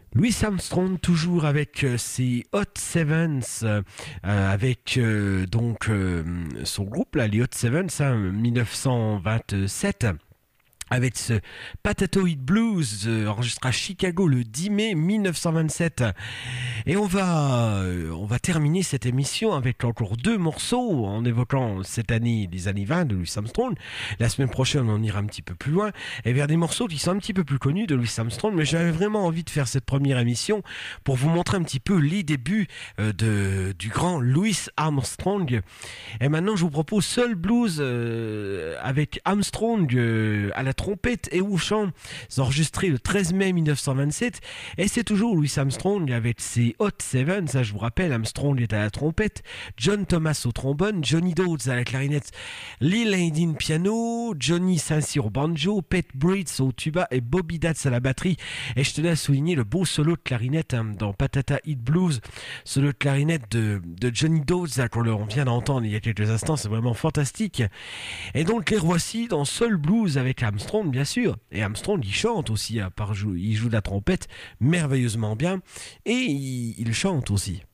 Louis Armstrong toujours avec ses Hot Sevens, avec son groupe là, les Hot Sevens, 1927. Avec ce Patatoid Blues enregistré à Chicago le 10 mai 1927. Et on va terminer cette émission avec encore deux morceaux en évoquant cette année, les années 20 de Louis Armstrong. La semaine prochaine, on ira un petit peu plus loin et vers des morceaux qui sont un petit peu plus connus de Louis Armstrong. Mais j'avais vraiment envie de faire cette première émission pour vous montrer un petit peu les débuts du grand Louis Armstrong. Et maintenant, je vous propose Soul Blues avec Armstrong à la trompette et au chant, enregistré le 13 mai 1927. Et c'est toujours Louis Armstrong avec ses Hot Seven. Ça, je vous rappelle, Armstrong est à la trompette, John Thomas au trombone, Johnny Dodds à la clarinette, Lil Haydn piano, Johnny Saint-Cyr au banjo, Pete Bridges au tuba et Bobby Datz à la batterie. Et je tenais à souligner le beau solo de clarinette dans Patata Heat Blues, solo de clarinette de Johnny Dodds qu'on vient d'entendre il y a quelques instants. C'est vraiment fantastique. Et donc les revoici dans Soul Blues avec Armstrong, bien sûr. Et Armstrong, il chante aussi, il joue de la trompette merveilleusement bien. Et il chante aussi.